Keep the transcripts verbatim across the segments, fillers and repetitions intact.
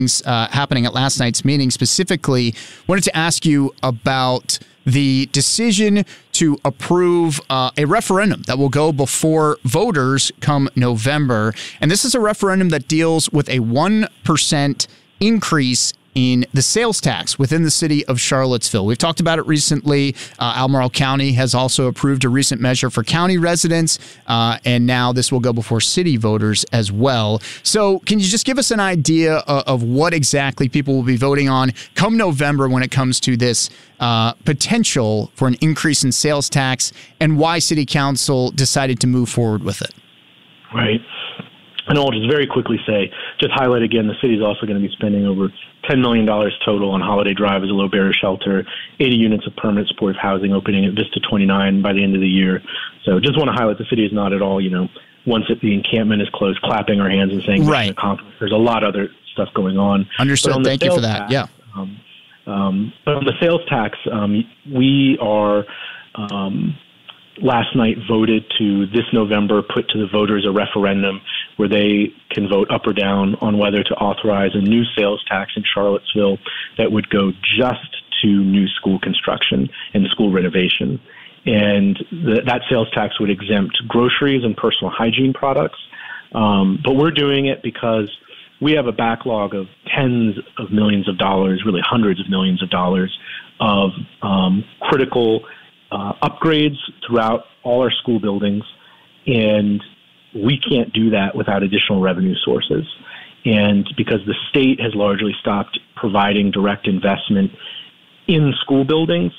Uh, happening at last night's meeting. Specifically, wanted to ask you about the decision to approve uh, a referendum that will go before voters come November. And this is a referendum that deals with a one percent increase in the sales tax within the city of Charlottesville. We've talked about it recently. Uh, Albemarle County has also approved a recent measure for county residents, uh, and now this will go before city voters as well. So can you just give us an idea of, of what exactly people will be voting on come November when it comes to this uh, potential for an increase in sales tax and why City Council decided to move forward with it? Right. And I'll just very quickly say, just highlight again, the city is also going to be spending over ten million dollars total on Holiday Drive as a low-barrier shelter, eighty units of permanent supportive housing opening at Vista twenty-nine by the end of the year. So just want to highlight the city is not at all, you know, once it, the encampment is closed, clapping our hands and saying, right. There's a lot of other stuff going on. Understood. On Thank you for that. Tax, yeah. Um, um, but on the sales tax, um, we are... Um, last night voted to this November put to the voters a referendum where they can vote up or down on whether to authorize a new sales tax in Charlottesville that would go just to new school construction and school renovation. And the, that sales tax would exempt groceries and personal hygiene products. Um, but we're doing it because we have a backlog of tens of millions of dollars, really hundreds of millions of dollars of um, critical Uh, upgrades throughout all our school buildings, and we can't do that without additional revenue sources. And because the state has largely stopped providing direct investment in school buildings,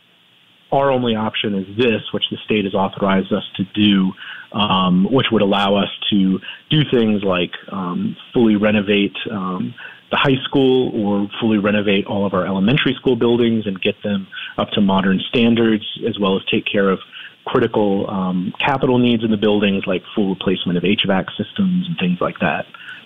our only option is this, which the state has authorized us to do, um, which would allow us to do things like um, fully renovate um, the high school or fully renovate all of our elementary school buildings and get them up to modern standards, as well as take care of critical um, capital needs in the buildings like full replacement of H V A C systems and things like that.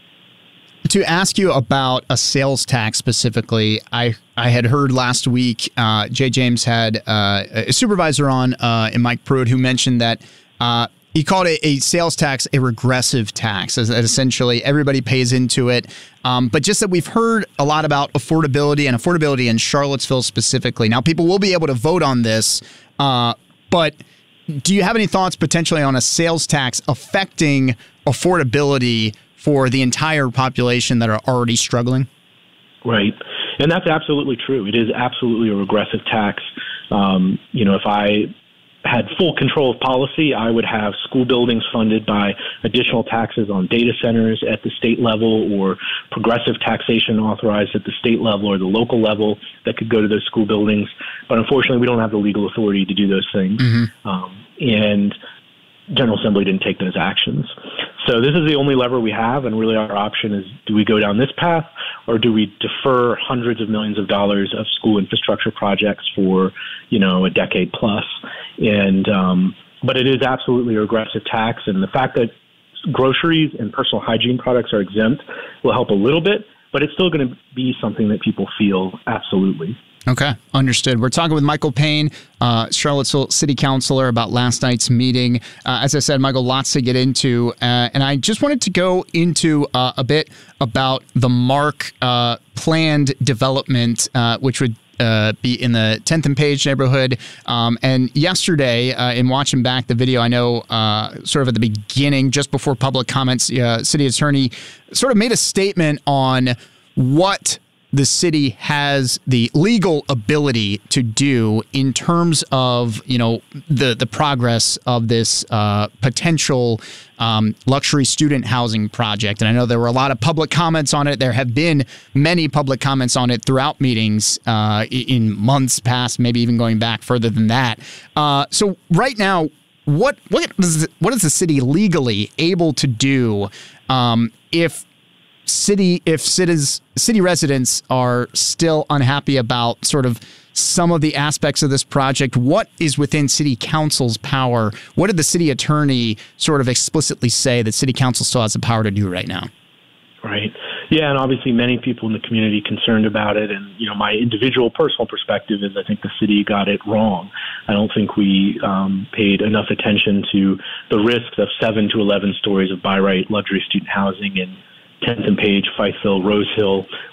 To ask you about a sales tax specifically, I, I had heard last week uh, Jay James had uh, a supervisor on, uh, and Mike Pruitt, who mentioned that uh, he called it a sales tax a regressive tax, as that essentially everybody pays into it. Um, but just that we've heard a lot about affordability and affordability in Charlottesville specifically. Now, people will be able to vote on this, uh, but do you have any thoughts potentially on a sales tax affecting affordability for the entire population that are already struggling? Right. And that's absolutely true. It is absolutely a regressive tax. Um, you know, if I had full control of policy, I would have school buildings funded by additional taxes on data centers at the state level, or progressive taxation authorized at the state level or the local level that could go to those school buildings. But unfortunately, we don't have the legal authority to do those things. Mm-hmm. Um, and General Assembly didn't take those actions. So this is the only lever we have, and really our option is, do we go down this path, or do we defer hundreds of millions of dollars of school infrastructure projects for, you know, a decade plus? And um, but it is absolutely a regressive tax, and the fact that groceries and personal hygiene products are exempt will help a little bit, but it's still going to be something that people feel absolutely. Okay, understood. We're talking with Michael Payne, uh, Charlottesville City Councilor, about last night's meeting. Uh, as I said, Michael, lots to get into. Uh, and I just wanted to go into uh, a bit about the MARC uh, planned development, uh, which would uh, be in the tenth and Page neighborhood. Um, and yesterday, uh, in watching back the video, I know uh, sort of at the beginning, just before public comments, uh, City Attorney sort of made a statement on what the city has the legal ability to do in terms of, you know, the the progress of this uh, potential um, luxury student housing project. And I know there were a lot of public comments on it. There have been many public comments on it throughout meetings uh, in months past, maybe even going back further than that. Uh, so right now, what what is what is the city legally able to do um, if City, if cities, city residents are still unhappy about sort of some of the aspects of this project? What is within City Council's power? What did the city attorney sort of explicitly say that City Council still has the power to do right now? Right. Yeah, and obviously many people in the community concerned about it. And, you know, my individual personal perspective is I think the city got it wrong. I don't think we um, paid enough attention to the risks of seven to eleven stories of by right luxury student housing in tenth and Page, Fifeville, Rose Hill,